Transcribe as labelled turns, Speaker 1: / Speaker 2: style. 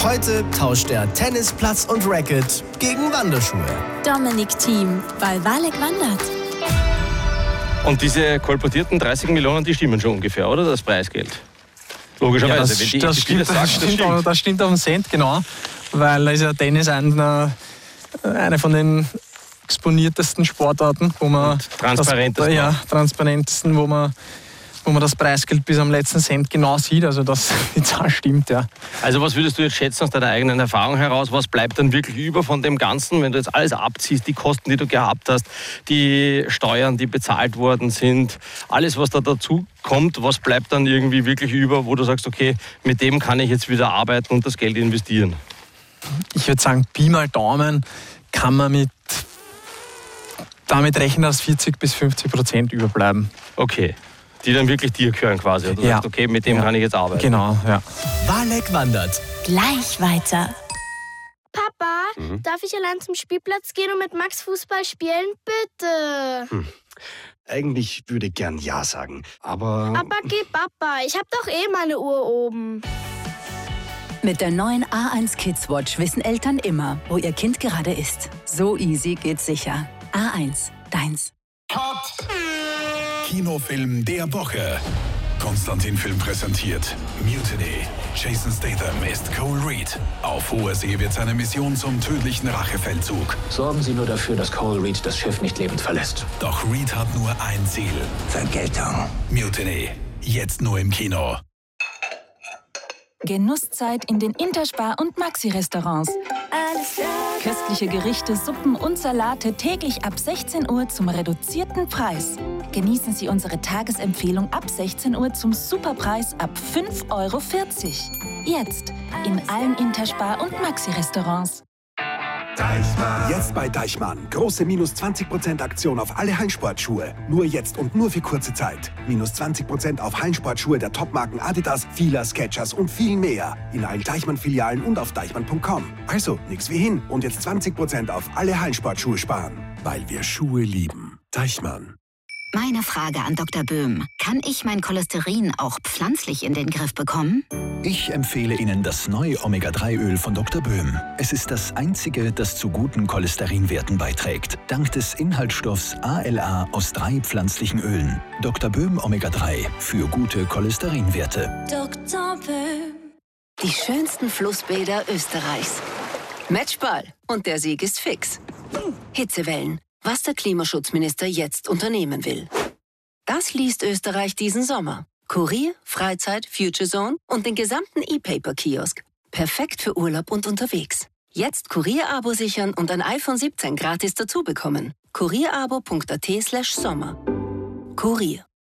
Speaker 1: Heute tauscht er Tennisplatz und Racket gegen Wanderschuhe.
Speaker 2: Dominik Thiem, weil Walek wandert.
Speaker 3: Und diese kolportierten 30 Millionen, die stimmen schon ungefähr, oder? Das Preisgeld. Logischerweise.
Speaker 4: Das stimmt auf den Cent, genau. Weil ist ja Tennis eine von den exponiertesten Sportarten, wo man transparentesten, wo man das Preisgeld bis am letzten Cent genau sieht. Also die Zahl stimmt, ja.
Speaker 3: Also was würdest du jetzt schätzen aus deiner eigenen Erfahrung heraus? Was bleibt dann wirklich über von dem Ganzen, wenn du jetzt alles abziehst, die Kosten, die du gehabt hast, die Steuern, die bezahlt worden sind, alles, was da dazu kommt, was bleibt dann irgendwie wirklich über, wo du sagst, okay, mit dem kann ich jetzt wieder arbeiten und das Geld investieren?
Speaker 4: Ich würde sagen, Pi mal Daumen kann man damit rechnen, dass 40-50% überbleiben.
Speaker 3: Okay. Die dann wirklich dir gehören quasi. Du sagst, okay, mit dem kann ich jetzt arbeiten.
Speaker 4: Genau, ja.
Speaker 1: Walek wandert.
Speaker 2: Gleich weiter.
Speaker 5: Papa, darf ich allein zum Spielplatz gehen und mit Max Fußball spielen? Bitte.
Speaker 6: Eigentlich würde ich gern Ja sagen, aber...
Speaker 5: Aber geh, Papa, ich hab doch meine Uhr oben.
Speaker 7: Mit der neuen A1 Kids Watch wissen Eltern immer, wo ihr Kind gerade ist. So easy geht's sicher. A1, deins.
Speaker 8: Kinofilm der Woche. Konstantin Film präsentiert Mutiny. Jason Statham ist Cole Reed. Auf hoher See wird seine Mission zum tödlichen Rachefeldzug.
Speaker 9: Sorgen Sie nur dafür, dass Cole Reed das Schiff nicht lebend verlässt.
Speaker 8: Doch Reed hat nur ein Ziel.
Speaker 9: Vergeltung.
Speaker 8: Mutiny. Jetzt nur im Kino.
Speaker 10: Genusszeit in den Interspar- und Maxi-Restaurants. Köstliche Gerichte, Suppen und Salate täglich ab 16 Uhr zum reduzierten Preis. Genießen Sie unsere Tagesempfehlung ab 16 Uhr zum Superpreis ab 5,40 €. Jetzt in allen Interspar- und Maxi-Restaurants.
Speaker 11: Jetzt bei Deichmann. Große minus 20% Aktion auf alle Hallensportschuhe. Nur jetzt und nur für kurze Zeit. Minus 20% auf Hallensportschuhe der Topmarken Adidas, Fila, Skechers und viel mehr. In allen Deichmann-Filialen und auf deichmann.com. Also, nix wie hin. Und jetzt 20% auf alle Hallensportschuhe sparen. Weil wir Schuhe lieben. Deichmann.
Speaker 12: Meine Frage an Dr. Böhm. Kann ich mein Cholesterin auch pflanzlich in den Griff bekommen?
Speaker 13: Ich empfehle Ihnen das neue Omega-3-Öl von Dr. Böhm. Es ist das einzige, das zu guten Cholesterinwerten beiträgt. Dank des Inhaltsstoffs ALA aus 3 pflanzlichen Ölen. Dr. Böhm Omega-3 für gute Cholesterinwerte.
Speaker 2: Dr. Böhm.
Speaker 7: Die schönsten Flussbäder Österreichs. Matchball. Und der Sieg ist fix. Hitzewellen. Was der Klimaschutzminister jetzt unternehmen will. Das liest Österreich diesen Sommer. Kurier, Freizeit, Future Zone und den gesamten E-Paper-Kiosk. Perfekt für Urlaub und unterwegs. Jetzt Kurier-Abo sichern und ein iPhone 17 gratis dazu bekommen. kurierabo.at/Sommer. Kurier.